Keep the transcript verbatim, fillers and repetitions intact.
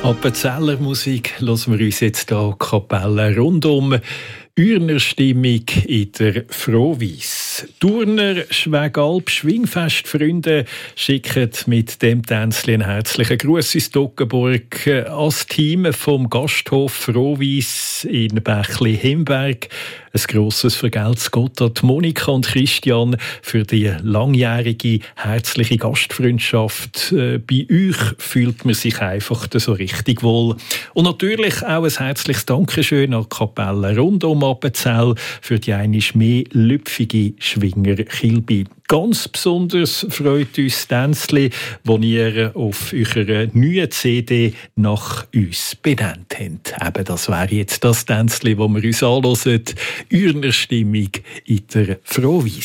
Appenzeller Musik hören wir uns jetzt hier Kapelle rundum. Urner Stimmung in der Frohwies. Turner, Schwägalp, Schwingfestfreunde schicken mit dem Tänzchen einen herzlichen Gruß ins Toggenburg als Team vom Gasthof Frohwies in Bächli-Himberg. Ein grosses Vergelt's Gott an Monika und Christian für die langjährige, herzliche Gastfreundschaft. Bei euch fühlt man sich einfach so richtig wohl. Und natürlich auch ein herzliches Dankeschön an die Kapelle rundum Appenzell für die einmal mehr lüpfige Schwinger-Kilbi. Ganz besonders freut uns Tänzli, das ihr auf eurer neuen C D nach uns benannt habt. Eben, das wäre jetzt das Tänzli, das wir uns anhören. Urner Stimmung in der Frohwies.